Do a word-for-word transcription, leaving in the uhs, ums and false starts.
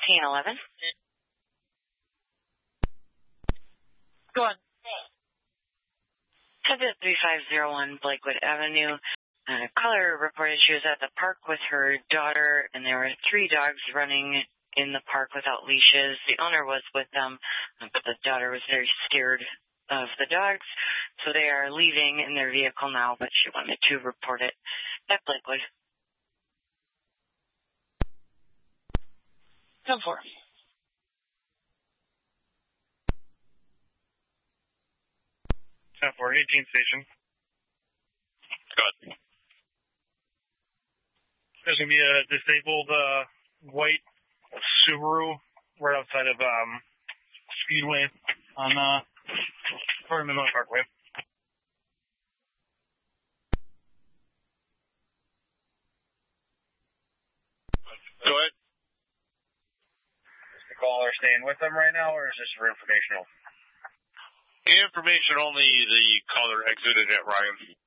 fifteen eleven. Go on. Ticket three five zero one Blakewood Avenue. Uh, caller reported she was at the park with her daughter, and there were three dogs running in the park without leashes. The owner was with them, but the daughter was very scared of the dogs, so they are leaving in their vehicle now, but she wanted to report it at Blakewood. Come for ten four, eighteen station. Good. There's going to be a disabled uh, white Subaru right outside of um, Speedway on uh, Miller Parkway. Go ahead. Is the caller staying with them right now, or is this for informational? Information only. The caller exited at Ryan.